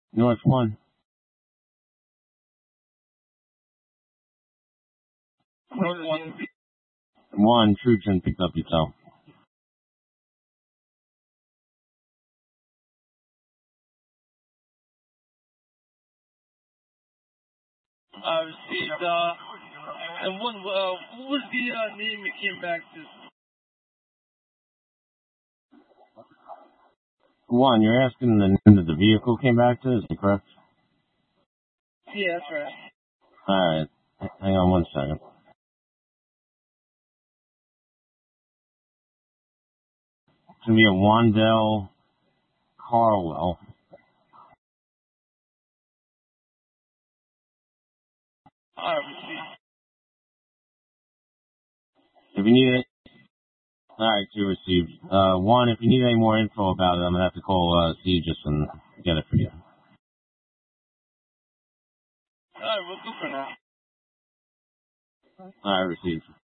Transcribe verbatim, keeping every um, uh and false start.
North one. North one. One, Trujan picked up your cell. I received, uh, and one, uh, what was the, uh, name it came back to? One, you're asking the name that the vehicle came back to, is that correct? Yeah, that's right. Alright, hang on one second. It's gonna be a Wandell Carwell. I received. If you need it, alright, you received. Uh, one, if you need any more info about it, I'm gonna have to call, uh, Segis and get it for you. Alright, we'll go for now. Alright, received.